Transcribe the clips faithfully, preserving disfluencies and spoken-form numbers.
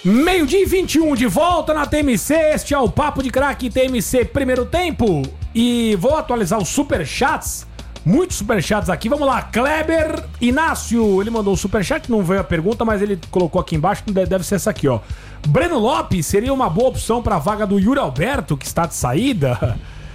Meio-dia e vinte e um de volta na T M C. Este é o Papo de Craque T M C primeiro tempo. E vou atualizar os superchats. Muitos superchats aqui. Vamos lá. Kleber Inácio. Ele mandou um superchat. Não veio a pergunta, mas ele colocou aqui embaixo. Deve ser essa aqui, ó. Breno Lopes seria uma boa opção para a vaga do Yuri Alberto, que está de saída.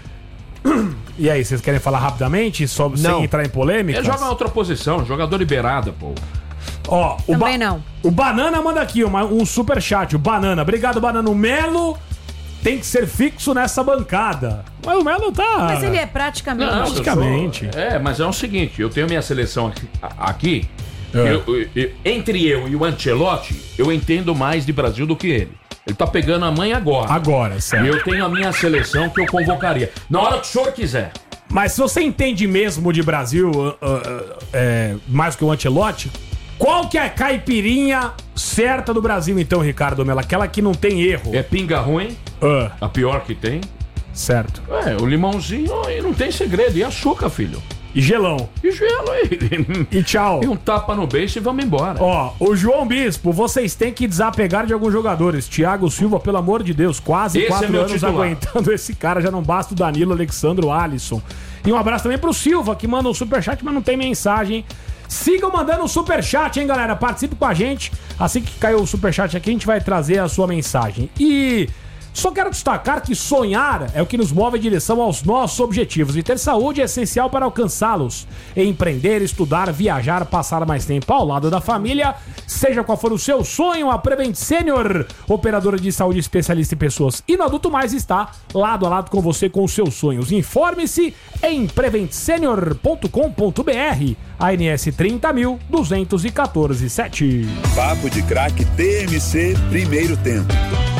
E aí, vocês querem falar rapidamente? Só sem entrar em polêmica? Ele joga em outra posição. Jogador liberado, pô. Ó, o Também ba- não. O Banana manda aqui uma, um superchat. O Banana. Obrigado, Banana. O Melo tem que ser fixo nessa bancada. Mas o Melo tá... Mas ele é praticamente. Não, praticamente. eu sou- É, mas é o seguinte, eu tenho minha seleção aqui. aqui É. eu- eu- eu- entre eu e o Ancelotti, eu entendo mais de Brasil do que ele. Ele tá pegando a mãe agora. Agora, E certo. eu tenho a minha seleção que eu convocaria. Na hora que o senhor quiser. Mas se você entende mesmo de Brasil uh, uh, é, mais que o Ancelotti, qual que é a caipirinha certa do Brasil, então, Ricardo Melo? Aquela que não tem erro. É pinga ruim, Ah, a pior que tem. certo. É, o limãozinho e não tem segredo. E açúcar, filho. E gelão. E gelo aí. E tchau. E um tapa no beijo e vamos embora. Ó, o João Bispo, vocês têm que desapegar de alguns jogadores. Thiago Silva, pelo amor de Deus, quase Esse quatro é meu anos titular. aguentando esse cara. Já não basta o Danilo, Alexandro, Alisson. E um abraço também pro Silva, que manda um superchat, mas não tem mensagem. Sigam mandando um superchat, hein, galera? Participe com a gente. Assim que caiu o superchat aqui, a gente vai trazer a sua mensagem. E só quero destacar que sonhar é o que nos move em direção aos nossos objetivos. E ter saúde é essencial para alcançá-los. Empreender, estudar, viajar, passar mais tempo ao lado da família. Seja qual for o seu sonho, a Prevent Senior, operadora de saúde especialista em pessoas e no adulto mais, está lado a lado com você com os seus sonhos. Informe-se em prevent senior ponto com ponto b r. A N S trinta mil duzentos e quatorze sete. Papo de Craque T M C primeiro tempo.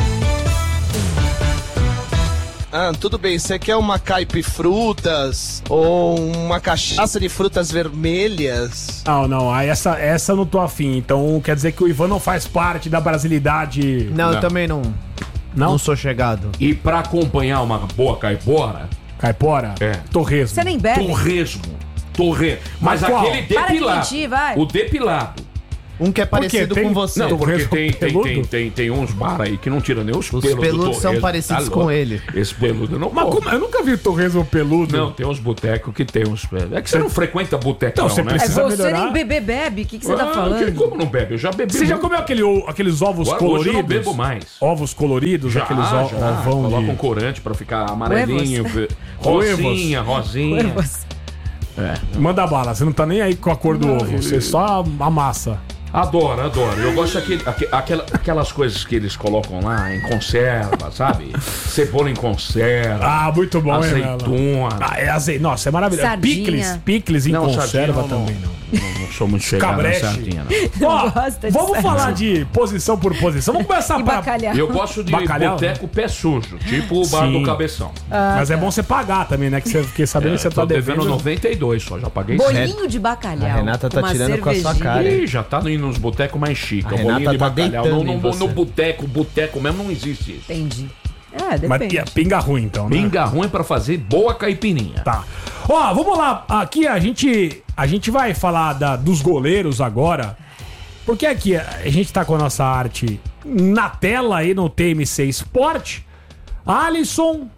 Ah, tudo bem, você quer uma caipifrutas ou uma cachaça de frutas vermelhas? Não, não, aí essa, essa eu não tô afim. Então quer dizer que o Ivan não faz parte da brasilidade. Não, Não. eu também não. Não? Não sou chegado. E pra acompanhar uma boa caipora, Caipora? É. Torresmo. Você nem bebe. torresmo. Torresmo. Mas, Mas qual? aquele Para de depilado. mentir, vai. O depilado. Um que é Por quê? parecido Tem- com você. Não, porque Torresmo tem, tem, peludo? tem, tem, tem uns bar aí que não tiram nem os, Os pelos do peludos são torresmo. parecidos Tá com louco. ele. Esse peludo eu não Mas como. como? Eu nunca vi torresmo peludo. Não, tem uns botecos que tem uns... É que você não frequenta boteco, Então, não, você né? É precisa- você melhorar? nem bebê bebe. O que, que você tá Ah, falando? Como não bebe? Eu já bebi. Você já muito. comeu aquele, o- aqueles ovos Agora, coloridos? hoje eu não bebo mais. Ovos coloridos, Já, aqueles o- já. ovão Coloca de... um corante pra ficar amarelinho. ve- Huevos. Rosinha, rosinha. Huevos. Manda bala, você não tá nem aí com a cor do Não, ovo, eu- você só amassa. Adoro, adoro. Eu gosto daquele, aque- aquela, aquelas coisas que eles colocam lá em conserva, sabe? Cebola em conserva. Ah, muito bom, hein, Melo? azeitona. Ah, é azeite. Nossa, é maravilhoso. Sardinha. Picles, picles em Não, conserva sardinha eu não- também, não. Não, não sou muito chegado na Cabreste. sardinha, não. Ó, gosta de vamos sardinha. falar de posição por posição. Vamos começar E pra... bacalhau. Eu gosto de Bacalhau, boteco pé sujo, tipo o bar Sim. do Cabeção. Mas é bom você pagar também, né? Que você fiquei sabendo que você Eu tá tô devendo devendo. noventa e dois só, já paguei cem. Bolinho de bacalhau. A Renata tá uma tirando com a sua cervejinha. cara, hein? Ih, já tá indo nos botecos mais chiques. A O bolinho Renata de tá bacalhau. deitando No, em no, você. no boteco, boteco mesmo não existe isso. Entendi. É, Mas depende. é pinga ruim, então, né? Pinga ruim pra fazer boa caipirinha. Tá. Ó, vamos lá. Aqui a gente, a gente vai falar da, dos goleiros agora. Porque aqui a gente tá com a nossa arte na tela aí no T M C Sport. Alisson.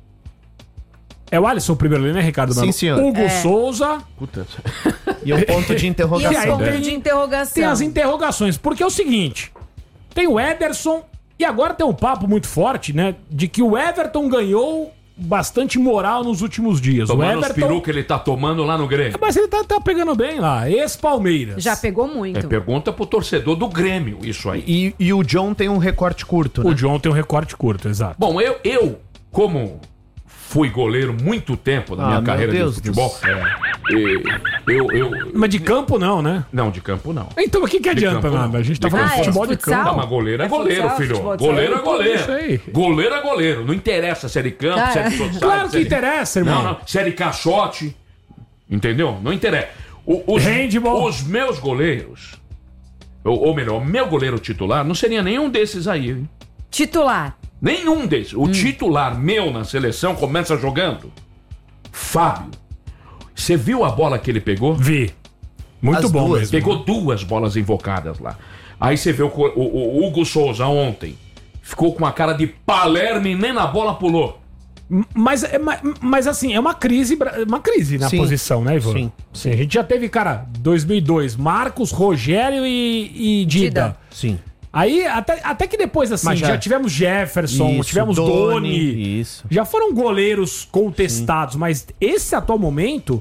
É o Alisson primeiro ali, né, Ricardo? Sim, Mano? senhor. Hugo É. Souza. Puta. E um ponto de E interrogação. aí o ponto tem- de interrogação. Tem as interrogações. Porque é o seguinte: tem o Ederson. E agora tem um papo muito forte, né? De que o Everton ganhou bastante moral nos últimos dias. Tomando o os Everton. peru que ele tá tomando lá no Grêmio. Mas ele tá, tá pegando bem lá. Ex-Palmeiras. Já pegou muito. É, pergunta pro torcedor do Grêmio isso aí. E, e o John tem um recorte curto, né? O John tem um recorte curto, exato. Bom, eu, eu como fui goleiro muito tempo na Ah, minha meu carreira Deus de do futebol, céu. e eu, eu... Mas de campo não, né? Não, de campo não. Então o que, que adianta campo, nada? não. A gente tá De falando de campo. futebol Ah, é de futsal? campo. Não, mas goleiro é É goleiro, futsal, filho. futebol de Goleiro é salão, goleiro. isso aí. Goleiro é goleiro. Não interessa se é de campo, Cara, se é de society, Claro se que é de- interessa, irmão. Não, não. Se é de caixote. Entendeu? Não interessa. O- os, Handball. os meus goleiros, ou, ou melhor, meu goleiro titular, não seria nenhum desses aí, hein? Titular. Nenhum desses. O titular meu na seleção começa jogando. Fábio. Você viu a bola que ele pegou? Vi. Muito As bom duas. mesmo. Pegou duas bolas invocadas lá. Aí você vê o, o, o Hugo Souza ontem. Ficou com uma cara de Palermo e nem na bola pulou. Mas, é- mas, mas assim, é uma crise, bra- uma crise na Sim. posição, né, Ivan? Sim. Sim. A gente já teve, cara, dois mil e dois, Marcos, Rogério e, e Dida. Dida. Sim. Aí, até, até que depois, assim, Mas já... já- tivemos Jefferson, Isso, tivemos Doni. Doni, isso. Já foram goleiros contestados, mas esse atual momento...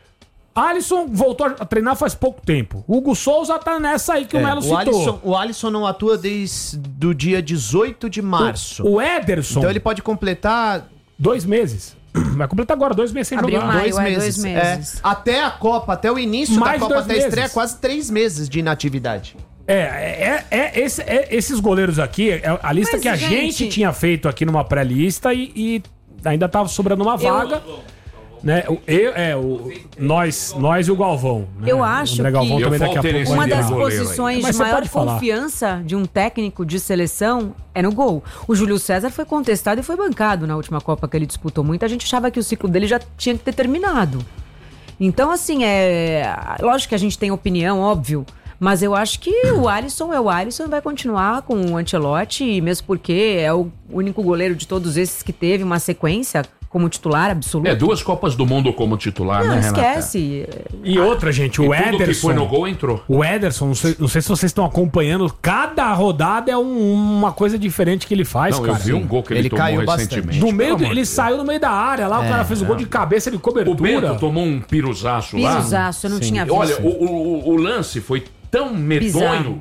Alisson voltou a treinar faz pouco tempo. Hugo Souza tá nessa aí que o É, Melo o, citou. Alisson, o Alisson não atua desde o dia dezoito de março. O Ederson, Então ele pode completar dois meses. Vai completar agora, dois meses sem Abril, jogar. maio. dois é, meses. dois meses. É, até a Copa, até o início Mais da de Copa, dois até a estreia, meses. quase três meses de inatividade. É, é, é, é, esse- é- esses goleiros aqui, é a lista Mas, que a gente- gente tinha feito aqui numa pré-lista e, e ainda tava sobrando uma vaga. Né? O, eu, é, o, nós, nós e o Galvão. Né? Eu acho o André Galvão que- também Eu daqui a faltei pouco. nesse vai Uma Esse das entrar. goleiro aí. posições Mas de você maior pode falar. confiança de um técnico de seleção é no gol. O Júlio César foi contestado e foi bancado na última Copa que ele disputou. Muita gente achava que o ciclo dele já tinha que ter terminado. Então, assim, é. Lógico que a gente tem opinião, óbvio. Mas eu acho que o Alisson é o Alisson e vai continuar com o Ancelotti, mesmo porque é o único goleiro de todos esses que teve uma sequência como titular absoluto. É, duas Copas do Mundo como titular, Não, né, Renata? esquece. E outra, gente, o E tudo que Ederson. foi no gol entrou. O Ederson, não sei, não sei se vocês estão acompanhando, cada rodada é um- uma coisa diferente que ele faz, Não, eu cara. vi um gol que ele, Ele tomou caiu recentemente. bastante. No meio Pelo do- amor ele de Deus. saiu no meio da área lá, o cara fez o gol de cabeça de O cobertura. Bento tomou um piruzaço lá. Piruzaço, eu não tinha visto. Olha, o, o, o lance foi tão medonho Bizarro.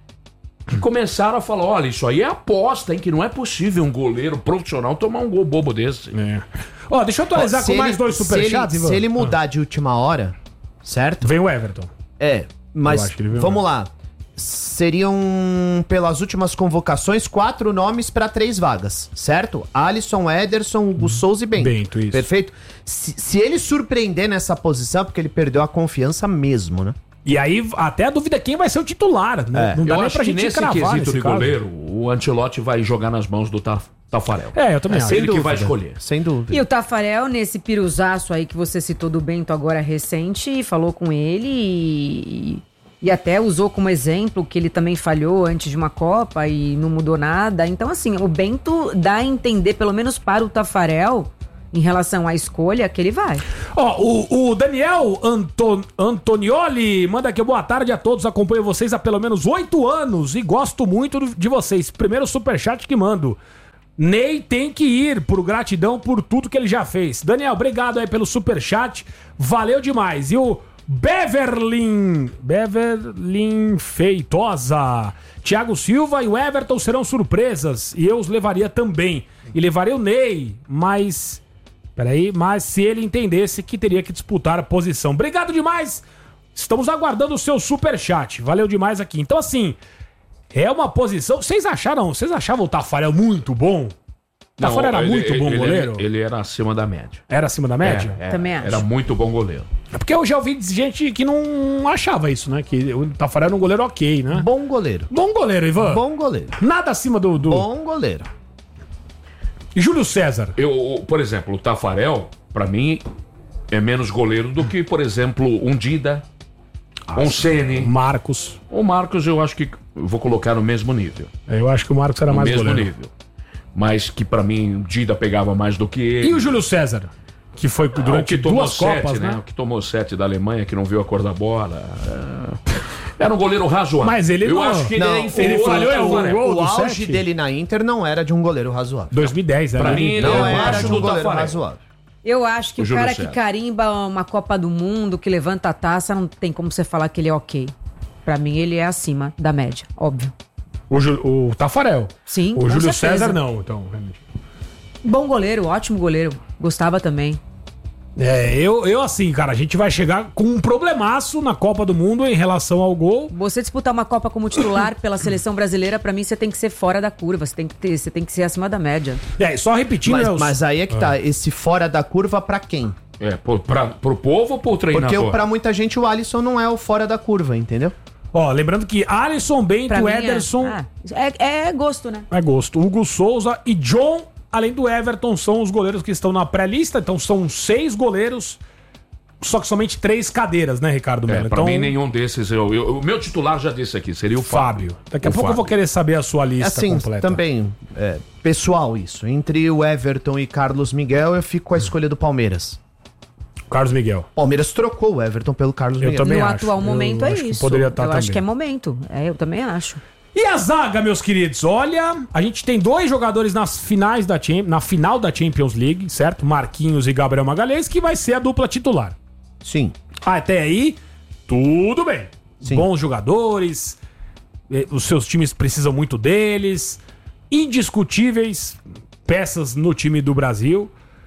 que começaram a falar: olha, isso aí é aposta, hein? Que não é possível um goleiro profissional tomar um gol bobo desse. É. Ó, deixa eu atualizar Se com ele- mais dois se superchats, ele, Ivan. se ele mudar de última hora, certo? Vem o Everton. É, Eu mas acho que ele veio vamos lá. Seriam, pelas últimas convocações, quatro nomes para três vagas, certo? Alisson, Ederson, Hugo Souza e Bento. Bento, isso. Perfeito? Se, se ele surpreender nessa posição, porque ele perdeu a confiança mesmo, né? E aí, até a dúvida é quem vai ser o titular. Né? É. Não dá Eu nem acho pra que gente nesse cravar quesito nesse de caso. goleiro, o Ancelotti vai jogar nas mãos do Ta- Tafarel. É, eu também acho. sem ele que vai escolher. Sem dúvida. E o Tafarel, nesse piruzaço aí que você citou do Bento agora recente, falou com ele e, e até usou como exemplo que ele também falhou antes de uma Copa e não mudou nada. Então, assim, o Bento dá a entender, pelo menos para o Tafarel, em relação à escolha, que ele vai. Ó, o, o Daniel Anton, Antonioli manda aqui, boa tarde a todos, acompanho vocês há pelo menos oito anos e gosto muito do- de vocês. Primeiro superchat que mando. Ney tem que ir, por gratidão por tudo que ele já fez. Daniel, obrigado aí pelo superchat, valeu demais. E o Beverlin, Beverlin Feitosa, Thiago Silva e o Everton serão surpresas e eu os levaria também. E levaria o Ney, mas... Peraí, mas se ele entendesse que teria que disputar a posição. Obrigado demais! Estamos aguardando o seu superchat. Valeu demais aqui. Então, assim, é uma posição. Vocês acharam? Vocês achavam o Tafarel muito bom? O Tafarel era ele- muito bom ele- goleiro? Ele, era acima da média. Era acima da média? É, é, Também acho. Era muito bom goleiro. É porque eu já ouvi gente que não achava isso, né? Que o Tafarel era um goleiro ok, né? Bom goleiro. Bom goleiro, Ivan. Bom goleiro. Nada acima do. do... Bom goleiro. E Júlio César? Eu, por exemplo, o Tafarel, pra mim, é menos goleiro do que, por exemplo, um Dida, um Ceni. Marcos. O Marcos eu acho que eu vou colocar no mesmo nível. Eu acho que o Marcos era No mais mesmo goleiro. nível. Mas que pra mim o Dida pegava mais do que ele. E o Júlio César? Que foi Ah, o durante que tomou duas sete, Copas, né? né? O que tomou sete da Alemanha, que não viu a cor da bola. É... Era um goleiro razoável. Mas ele eu não- acho que ele não, é inferior ele falhou, ao é o Tafarel. gol O do auge sete? dele na Inter não era de um goleiro razoável. dois mil e dez, era. Pra mim, ele Não é era abaixo de um do goleiro Tafarel. razoável. Eu acho que O o, Júlio cara César. que carimba uma Copa do Mundo, que levanta a taça, não tem como você falar que ele é ok. Pra mim, ele é acima da média, óbvio. O, Ju- o Tafarel. Sim, O com Júlio certeza. César não, então. realmente. Bom goleiro, ótimo goleiro. Gostava também. É, eu, eu assim, cara, a gente vai chegar com um problemaço na Copa do Mundo em relação ao gol. Você disputar uma Copa como titular pela seleção brasileira, pra mim, você tem que ser fora da curva. Você tem que, ter, você tem que ser acima da média. É, só repetindo, Mas, né, os- mas aí é que tá, esse fora da curva pra quem? É, pro, pra, pro povo ou pro treinador? Porque pra muita gente o Alisson não é o fora da curva, entendeu? Ó, lembrando que Alisson, Bento, Pra mim, é- Ederson ah, é, é gosto, né? é gosto. Hugo Souza e John, além do Everton, são os goleiros que estão na pré-lista. Então são seis goleiros só que somente três cadeiras, né, Ricardo Melo? É, pra mim, nenhum desses. Eu, eu- o meu titular já disse aqui, seria o Fábio. Fábio. Daqui a O pouco eu vou Fábio. querer saber a sua lista Assim, completa. também, é, pessoal isso. Entre o Everton e Carlos Miguel, eu fico com a escolha do Palmeiras. Carlos Miguel. Palmeiras trocou o Everton pelo Carlos Eu Miguel. também no acho. atual Eu momento é acho que isso. poderia estar eu acho também. que é momento. É, eu também acho. E a zaga, meus queridos? Olha, a gente tem dois jogadores nas finais da Cham- na final da Champions League, certo? Marquinhos e Gabriel Magalhães, que vai ser a dupla titular. Sim. Até aí, tudo bem. Sim. Bons jogadores, eh, os seus times precisam muito deles, indiscutíveis peças no time do Brasil.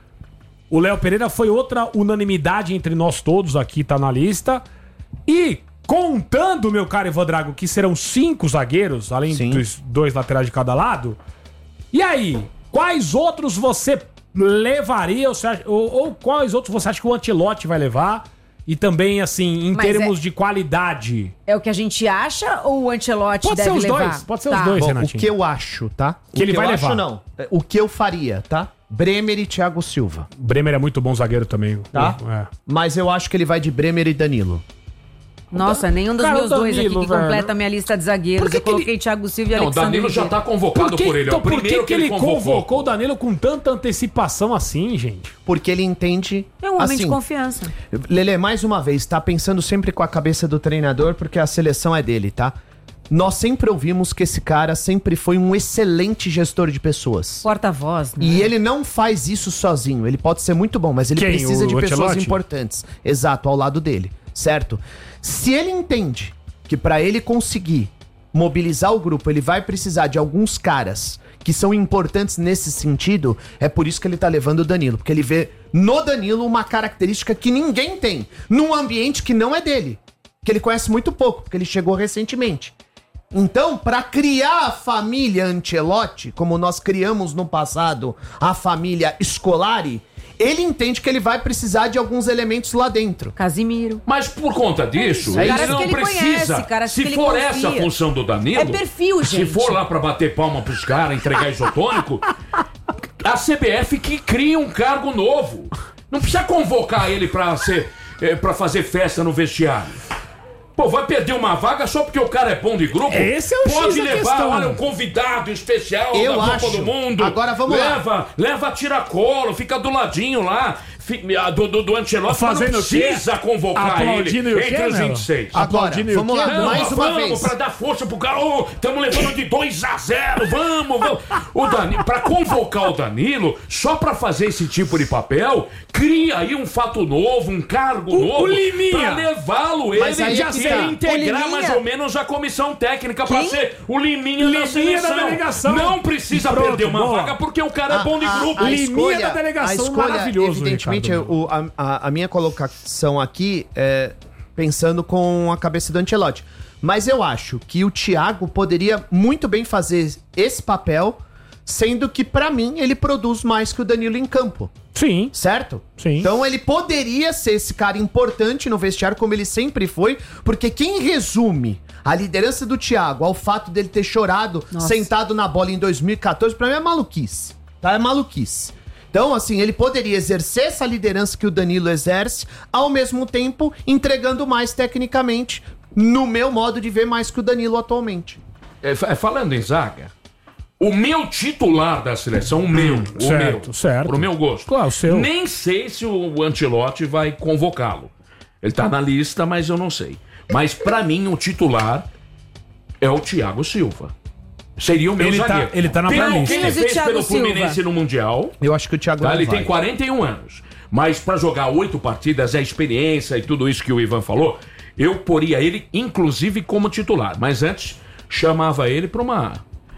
O Léo Pereira foi outra unanimidade entre nós todos aqui, tá na lista. E contando, meu caro Ivan Drago, que serão cinco zagueiros, além Sim. dos dois laterais de cada lado. E aí, quais outros você levaria, ou, você acha- ou- ou quais outros você acha que o Ancelotti vai levar? E também, assim, em Mas termos é- de qualidade. É o que a gente acha ou o Ancelotti Pode ser deve os levar? dois, pode ser Tá. os dois. Bom, o Renatinho. que eu acho, tá? Que o ele que vai eu levar. acho, não. É, o que eu faria, tá? Bremer e Thiago Silva, Bremer é muito bom zagueiro também. tá? É. Mas eu acho que ele vai de Bremer e Danilo. Nossa, nenhum dos Cara, meus o dois aqui Danilo, que velho. completa a minha lista de zagueiros. Por que Eu que ele- coloquei Thiago Silva e Não, o Alexandre Danilo já Ribeiro. tá convocado Por que, por ele. É então, o por que, primeiro que ele convocou. convocou o Danilo com tanta antecipação assim, gente? Porque ele entende. É um homem de assim, confiança. Lele, mais uma vez, tá pensando sempre com a cabeça do treinador, porque a seleção é dele, tá? Nós sempre ouvimos que esse cara sempre foi um excelente gestor de pessoas. Porta-voz, né? E ele não faz isso sozinho. Ele pode ser muito bom, mas ele Quem? precisa O de pessoas Ancelotti? importantes. Exato, ao lado dele, certo? Se ele entende que pra ele conseguir mobilizar o grupo, ele vai precisar de alguns caras que são importantes nesse sentido, é por isso que ele tá levando o Danilo, porque ele vê no Danilo uma característica que ninguém tem, num ambiente que não é dele, que ele conhece muito pouco, porque ele chegou recentemente. Então, para criar a família Ancelotti, como nós criamos no passado a família Scolari, ele entende que ele vai precisar de alguns elementos lá dentro. Casimiro. Mas por conta disso, É ele isso. não Caras que ele precisa. conhece, caras se que ele for confia. essa a função do Danilo. É perfil, Se gente. for lá pra bater palma pros caras, entregar isotônico, a C B F que cria um cargo novo. Não precisa convocar ele pra, ser, é, pra fazer festa no vestiário. Pô, vai perder uma vaga só porque o cara é bom de grupo? Esse é o Pode X da levar, questão. olha, um convidado especial Eu da Copa acho. do Mundo. Agora vamos lá. leva, Leva tiracolo, fica do ladinho lá. fi- a Do, do, do Ancelotti, mas Fazendo não o quê? precisa convocar Aplaudindo e ele o quê, entre os Melo? vinte e seis. Agora, Aplaudindo e o vamos quê? lá, Não, mais mas uma vamos vez. pra dar força pro cara. Ô, estamos levando de dois a zero, vamos, vamos. O Danilo, pra convocar o Danilo, só pra fazer esse tipo de papel, cria aí um fato novo, um cargo O- novo. o Liminha. Pra levá-lo ele Mas aí já é que se tá. integrar O Liminha. mais ou menos a comissão técnica pra Quem? ser o Liminha, Liminha da seleção. da delegação. Não precisa Pronto, perder uma boa. vaga porque o cara é bom de grupo. A, a Liminha escolha, da delegação, a escolha, maravilhoso, evidentemente, Ricardo. o- a, a- a minha colocação aqui é pensando com a cabeça do Ancelotti. Mas eu acho que o Thiago poderia muito bem fazer esse papel, sendo que, pra mim, ele produz mais que o Danilo em campo. Sim. Certo? Sim. Então ele poderia ser esse cara importante no vestiário, como ele sempre foi, porque quem resume a liderança do Thiago ao fato dele ter chorado Nossa. sentado na bola em dois mil e quatorze, pra mim é maluquice. Tá? É maluquice. Então, assim, ele poderia exercer essa liderança que o Danilo exerce, ao mesmo tempo entregando mais tecnicamente, no meu modo de ver, mais que o Danilo atualmente. É, fa- falando em zaga, o meu titular da seleção, o meu, o certo, meu, certo. pro meu gosto. Claro, o seu. Nem sei se o Ancelotti vai convocá-lo. Ele tá na lista, mas eu não sei. Mas pra mim o titular é o Thiago Silva. Seria o meu Ele tá- zagueiro. ele tá na Pelo pré-lista. que ele Mas e o fez Thiago pelo Silva? Fluminense no Mundial. Eu acho que o Thiago Tá? não Ele vai. tem quarenta e um anos. Mas pra jogar oito partidas, é experiência e tudo isso que o Ivan falou, eu poria ele, inclusive, como titular. Mas antes, chamava ele pra uma...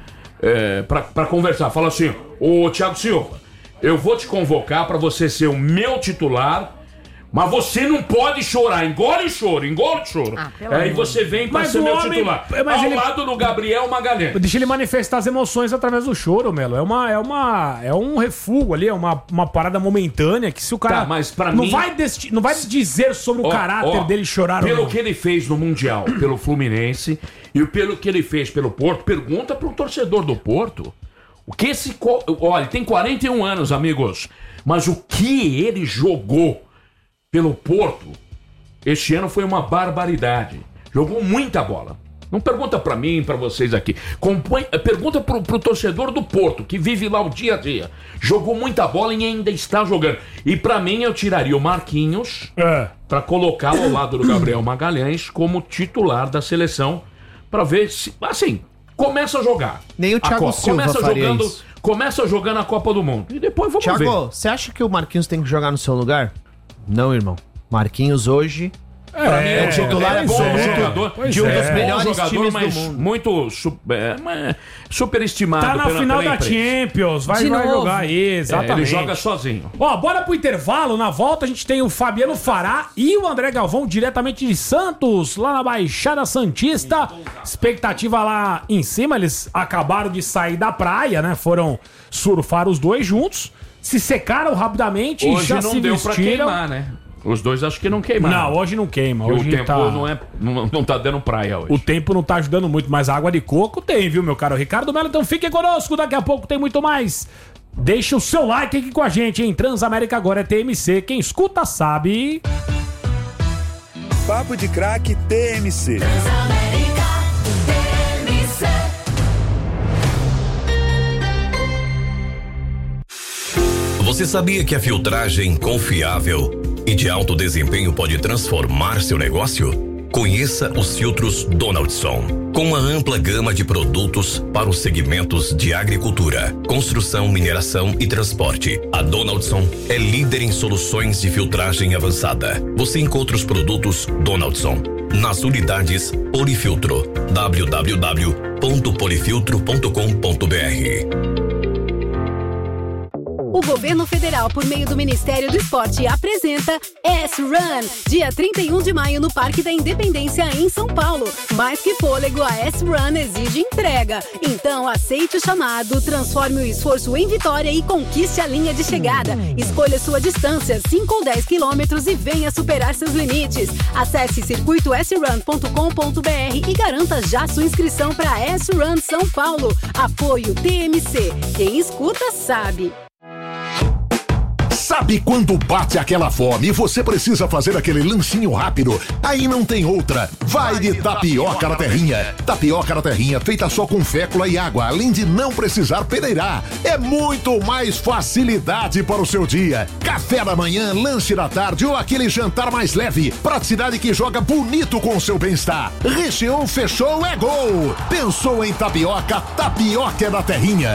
É, pra, pra conversar. Fala assim, ô Thiago Silva, eu vou te convocar pra você ser o meu titular, mas você não pode chorar. Engole o choro, engole o choro. Ah, pelo Aí amor. você vem pra Mas ser o meu homem- titular. mas Ao ele- lado do Gabriel Magalhães. Deixa ele manifestar as emoções através do choro, Melo. É uma, é uma, é um refúgio ali, é uma, uma parada momentânea que se o cara Tá, mas pra não mim- vai desti- não vai dizer sobre o Ó, caráter ó, dele chorar ou Pelo não. que ele fez no Mundial, pelo Fluminense e pelo que ele fez pelo Porto, pergunta pro torcedor do Porto. O que esse. co- Olha, ele tem quarenta e um anos, amigos. Mas o que ele jogou pelo Porto, este ano foi uma barbaridade. Jogou muita bola. Não pergunta pra mim, pra vocês aqui. Compõe, pergunta pro, pro torcedor do Porto, que vive lá o dia a dia. Jogou muita bola e ainda está jogando. E pra mim, eu tiraria o Marquinhos É. pra colocá-lo ao lado do Gabriel Magalhães como titular da seleção, pra ver se... Assim, começa a jogar. Nem o a Thiago Copa. Silva começa faria jogando, isso. Começa jogando a Copa do Mundo. E depois vamos ver. Thiago, você acha que o Marquinhos tem que jogar no seu lugar? Não, irmão. Marquinhos hoje... Pra mim, é, o titular é, é bom é, jogador, pois de um é. dos melhores Bom jogadores, times mas do mundo. muito su, é, mas superestimado. Tá na pela, final pela da imprensa. Champions, vai, De vai novo. jogar aí, É, exatamente. ele joga sozinho. Ó, bora pro intervalo. Na volta a gente tem o Fabiano Fará e o André Galvão diretamente de Santos, lá na Baixada Santista. Expectativa lá em cima, eles acabaram de sair da praia, né? Foram surfar os dois juntos, se secaram rapidamente e Hoje já não se deu pra vestiram. queimar, né? Os dois acho que não queimaram. Não, hoje não queima. E Hoje o tempo tá... não, é, não, não tá dando praia hoje. O tempo não tá ajudando muito, mas água de coco tem, viu, meu caro Ricardo Melo? Então fiquem conosco, daqui a pouco tem muito mais. Deixa o seu like aqui com a gente, hein? Transamérica agora é T M C. Quem escuta sabe. Papo de Craque T M C. Você sabia que a filtragem confiável e de alto desempenho pode transformar seu negócio? Conheça os filtros Donaldson, com uma ampla gama de produtos para os segmentos de agricultura, construção, mineração e transporte. A Donaldson é líder em soluções de filtragem avançada. Você encontra os produtos Donaldson nas unidades Polifiltro. w w w ponto polifiltro ponto com ponto b r. O governo federal, por meio do Ministério do Esporte, apresenta S-Run, dia trinta e um de maio no Parque da Independência, em São Paulo. Mais que fôlego, a S-Run exige entrega. Então, aceite o chamado, transforme o esforço em vitória e conquiste a linha de chegada. Escolha sua distância, cinco ou dez quilômetros, e venha superar seus limites. Acesse circuito s run ponto com ponto b r e garanta já sua inscrição para S-Run São Paulo. Apoio T M C. Quem escuta, sabe. Sabe quando bate aquela fome e você precisa fazer aquele lanchinho rápido? Aí não tem outra. Vai de tapioca na terrinha. Tapioca na terrinha feita só com fécula e água, além de não precisar peneirar. É muito mais facilidade para o seu dia. Café da manhã, lanche da tarde ou aquele jantar mais leve. Praticidade que joga bonito com o seu bem-estar. Recheou, fechou, é gol. Pensou em tapioca? Tapioca na terrinha.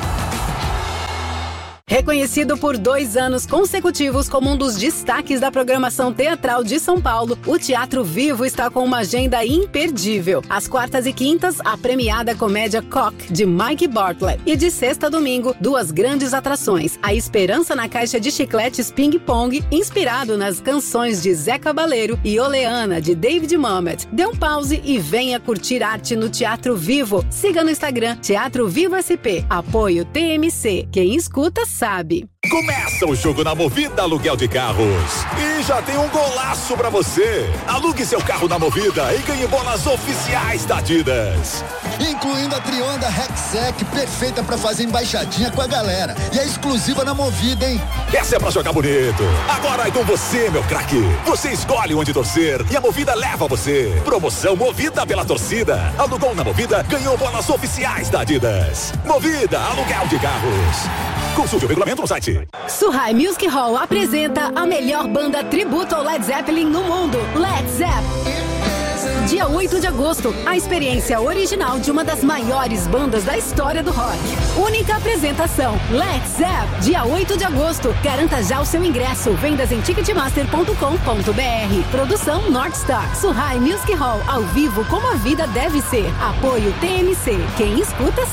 Reconhecido por dois anos consecutivos como um dos destaques da programação teatral de São Paulo, o Teatro Vivo está com uma agenda imperdível. Às quartas e quintas, a premiada comédia Cock, de Mike Bartlett. E de sexta a domingo, duas grandes atrações. A Esperança na Caixa de Chicletes Ping Pong, inspirado nas canções de Zé Cabaleiro, e Oleana, de David Mamet. Dê um pause e venha curtir arte no Teatro Vivo. Siga no Instagram, Teatro Vivo S P. Apoio T M C. Quem escuta, sabe. Começa o jogo na Movida Aluguel de Carros. E já tem um golaço pra você. Alugue seu carro na Movida e ganhe bolas oficiais da Adidas. Incluindo a Trionda Rexec, perfeita pra fazer embaixadinha com a galera. E é exclusiva na Movida, hein? Essa é pra jogar bonito. Agora é com você, meu craque. Você escolhe onde torcer e a Movida leva você. Promoção Movida pela torcida. Alugou na Movida, ganhou bolas oficiais da Adidas. Movida Aluguel de Carros. Consulte o regulamento no site. Surrai Music Hall apresenta a melhor banda tributo ao Led Zeppelin no mundo, Led Zeppelin. Dia oito de agosto, a experiência original de uma das maiores bandas da história do rock. Única apresentação, Led Zeppelin. Dia oito de agosto, garanta já o seu ingresso. Vendas em ticketmaster ponto com ponto b r. Produção North Star. Surrai Music Hall, ao vivo como a vida deve ser. Apoio T M C. Quem escuta